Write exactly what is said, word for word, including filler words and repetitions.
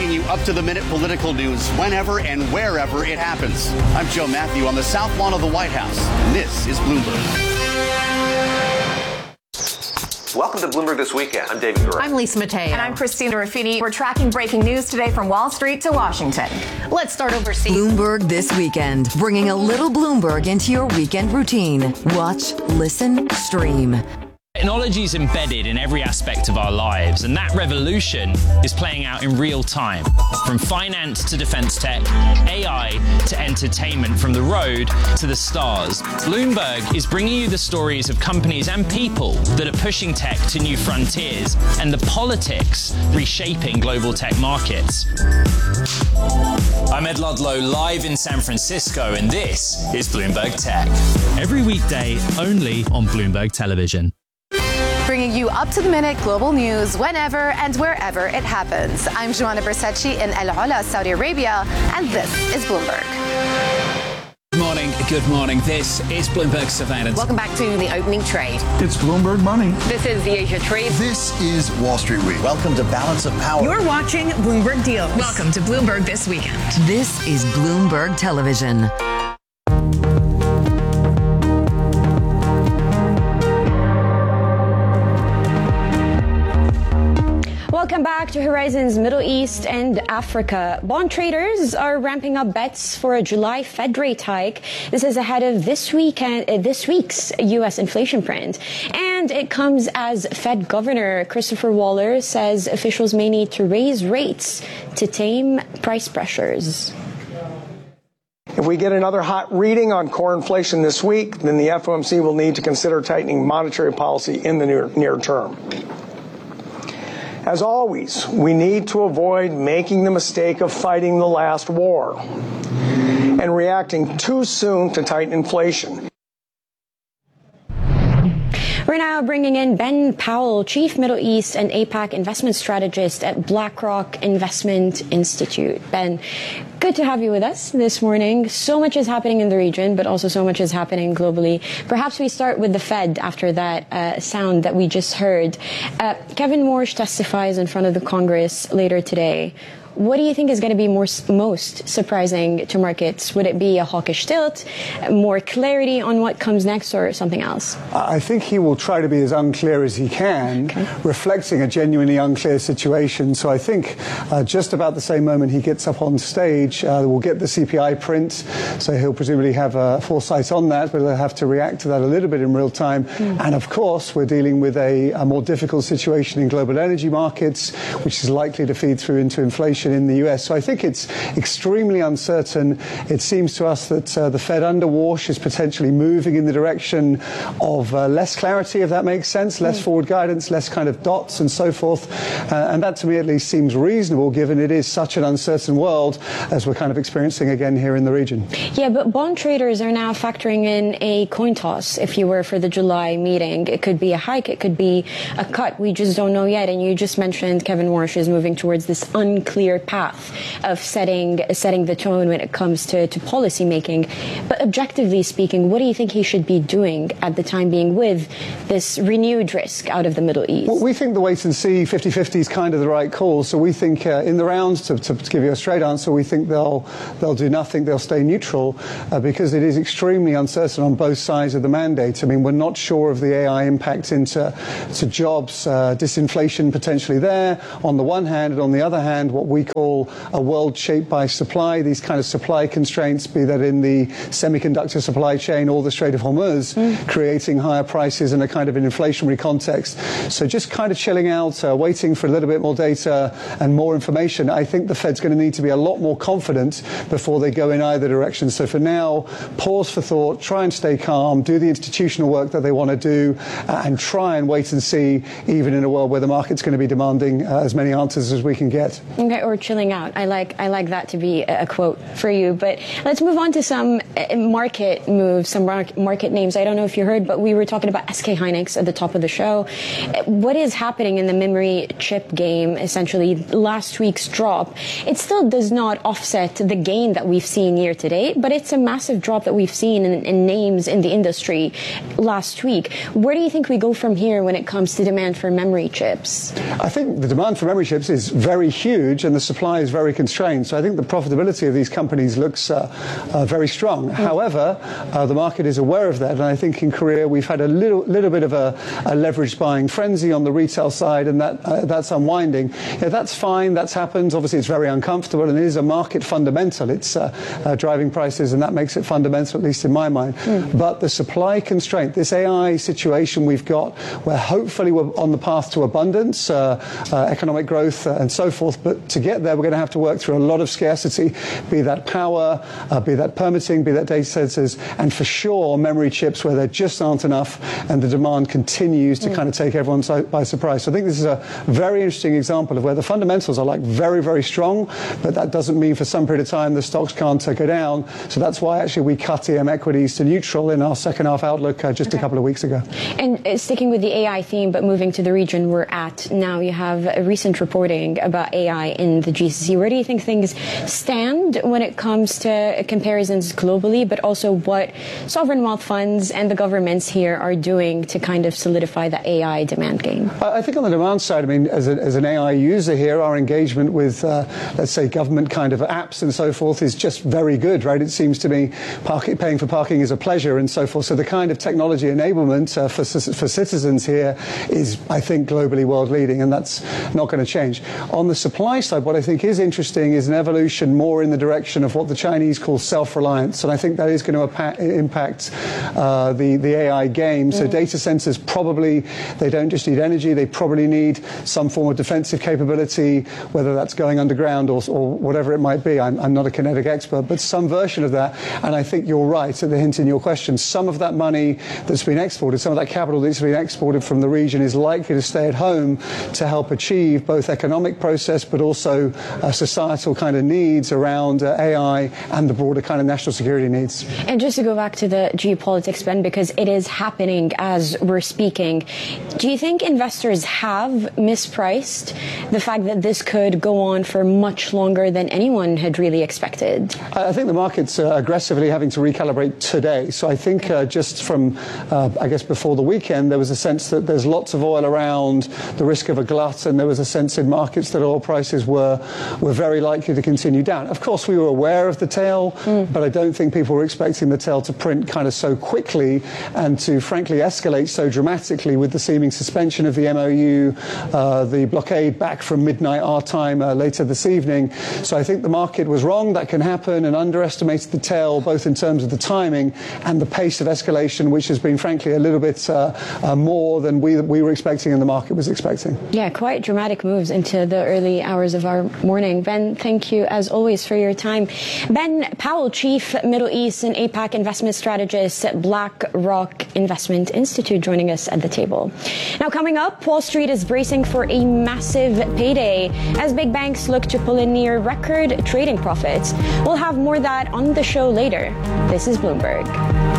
bringing you up-to-the-minute political news whenever and wherever it happens. I'm Joe Matthew on the South Lawn of the White House, and this is Bloomberg. Welcome to Bloomberg This Weekend. I'm David Gura. I'm Lisa Mateo. And I'm Christina Ruffini. We're tracking breaking news today from Wall Street to Washington. Let's start overseas. Bloomberg This Weekend, bringing a little Bloomberg into your weekend routine. Watch, listen, stream. Technology is embedded in every aspect of our lives, and that revolution is playing out in real time. From finance to defense tech, A I to entertainment, from the road to the stars. Bloomberg is bringing you the stories of companies and people that are pushing tech to new frontiers, and the politics reshaping global tech markets. I'm Ed Ludlow, live in San Francisco, and this is Bloomberg Tech. Every weekday, only on Bloomberg Television. Bringing you up-to-the-minute global news whenever and wherever it happens. I'm Joanna Bersecci in El Ula, Saudi Arabia, and this is Bloomberg. Good morning. Good morning. This is Bloomberg Surveillance. Welcome back to the opening trade. It's Bloomberg Money. This is the Asia Trade. This is Wall Street Week. Welcome to Balance of Power. You're watching Bloomberg Deals. Welcome to Bloomberg This Weekend. This is Bloomberg Television. Welcome back to Horizons Middle East and Africa. Bond traders are ramping up bets for a July Fed rate hike. This is ahead of this weekend, uh, this week's U S inflation print. And it comes as Fed Governor Christopher Waller says officials may need to raise rates to tame price pressures. If we get another hot reading on core inflation this week, then the F O M C will need to consider tightening monetary policy in the near, near term. As always, we need to avoid making the mistake of fighting the last war and reacting too soon to tighten inflation. We're now bringing in Ben Powell, Chief Middle East and APAC Investment Strategist at BlackRock Investment Institute. Ben, good to have you with us this morning. So much is happening in the region, but also so much is happening globally. Perhaps we start with the Fed after that uh, sound that we just heard. Uh, Kevin Warsh testifies in front of the Congress later today. What do you think is going to be more, most surprising to markets? Would it be a hawkish tilt, more clarity on what comes next, or something else? I think he will try to be as unclear as he can, okay, reflecting a genuinely unclear situation. So I think uh, just about the same moment he gets up on stage, uh, we'll get the C P I print. So he'll presumably have a foresight on that, but he'll have to react to that a little bit in real time. Mm. And of course, we're dealing with a, a more difficult situation in global energy markets, which is likely to feed through into inflation in the U S. So I think it's extremely uncertain. It seems to us that uh, the Fed under Warsh is potentially moving in the direction of uh, less clarity, if that makes sense, less mm. forward guidance, less kind of dots and so forth. Uh, and that to me at least seems reasonable, given it is such an uncertain world as we're kind of experiencing again here in the region. Yeah, but bond traders are now factoring in a coin toss, if you were, for the July meeting. It could be a hike, it could be a cut. We just don't know yet. And you just mentioned Kevin Warsh is moving towards this unclear path of setting setting the tone when it comes to, to policy making. But objectively speaking, what do you think he should be doing at the time being with this renewed risk out of the Middle East? Well, we think the wait and see fifty fifty is kind of the right call. So we think uh, in the round, to, to, to give you a straight answer, we think they'll they'll do nothing, they'll stay neutral, uh, because it is extremely uncertain on both sides of the mandate. I mean, we're not sure of the A I impact into to jobs, uh, disinflation potentially there on the one hand, and on the other hand, what we call a world shaped by supply, these kind of supply constraints, be that in the semiconductor supply chain or the Strait of Hormuz, mm. creating higher prices in a kind of an inflationary context. So just kind of chilling out, uh, waiting for a little bit more data and more information. I think the Fed's going to need to be a lot more confident before they go in either direction. So for now, pause for thought, try and stay calm, do the institutional work that they want to do, uh, and try and wait and see, even in a world where the market's going to be demanding uh, as many answers as we can get. Okay, or chilling out. I like I like that to be a quote for you. But let's move on to some market moves, some market names. I don't know if you heard, but we were talking about S K Hynix at the top of the show. What is happening in the memory chip game? Essentially, last week's drop, it still does not offset the gain that we've seen year to date, but it's a massive drop that we've seen in, in names in the industry last week. Where do you think we go from here when it comes to demand for memory chips? I think the demand for memory chips is very huge, and the supply is very constrained. So I think the profitability of these companies looks uh, uh, very strong. Mm. However, uh, the market is aware of that, and I think in Korea we've had a little little bit of a, a leveraged buying frenzy on the retail side, and that uh, that's unwinding. Yeah, that's fine. That's happened. Obviously, it's very uncomfortable, and it is a market fundamental. It's uh, uh, driving prices, and that makes it fundamental, at least in my mind. Mm. But the supply constraint, this A I situation we've got, where hopefully we're on the path to abundance, uh, uh, economic growth, uh, and so forth. But to get there, we're going to have to work through a lot of scarcity, be that power, uh, be that permitting, be that data centers, and for sure memory chips where there just aren't enough, and the demand continues to mm. kind of take everyone by surprise. So I think this is a very interesting example of where the fundamentals are like very, very strong, but that doesn't mean for some period of time the stocks can't uh, go down. So that's why actually we cut E M equities to neutral in our second half outlook uh, just okay. a couple of weeks ago. And uh, sticking with the A I theme, but moving to the region we're at now, you have a recent reporting about A I in the G C C. Where do you think things stand when it comes to comparisons globally, but also what sovereign wealth funds and the governments here are doing to kind of solidify the A I demand game? I think on the demand side, I mean, as, a, as an A I user here, our engagement with, uh, let's say, government kind of apps and so forth is just very good, right? It seems to me parking, paying for parking is a pleasure and so forth. So the kind of technology enablement uh, for, for citizens here is, I think, globally world leading, and that's not going to change. On the supply side, what I think is interesting is an evolution more in the direction of what the Chinese call self-reliance, and I think that is going to impact uh, the, the A I game. So mm. data centers probably, they don't just need energy, they probably need some form of defensive capability, whether that's going underground or, or whatever it might be. I'm, I'm not a kinetic expert, but some version of that. And I think you're right at the hint in your question. Some of that money that's been exported, some of that capital that's been exported from the region is likely to stay at home to help achieve both economic process, but also uh, societal kind of needs around uh, A I and the broader kind of national security needs. And just to go back to the geopolitics, Ben, because it is happening as we're speaking, do you think investors have mispriced the fact that this could go on for much longer than anyone had really expected? I think the market's uh, aggressively having to recalibrate today. So I think uh, just from, uh, I guess, before the weekend, there was a sense that there's lots of oil around, the risk of a glut, and there was a sense in markets that oil prices were, were very likely to continue down. Of course, we were aware of the tail, mm. but I don't think people were expecting the tail to print kind of so quickly and to, frankly, escalate so dramatically with the seeming suspension of the M O U, uh, the blockade back from midnight our time uh, later this evening. So I think the market was wrong. That can happen, and underestimated the tail, both in terms of the timing and the pace of escalation, which has been, frankly, a little bit uh, uh, more than we, we were expecting and the market was expecting. Yeah, quite dramatic moves into the early hours of our morning. Ben, thank you, as always, for your time. Ben Powell, Chief Middle East and APAC Investment Strategist at BlackRock Investment Institute, joining us at the table. Now, coming up, Wall Street is bracing for a massive payday as big banks look to pull in near record trading profits. We'll have more of that on the show later. This is Bloomberg.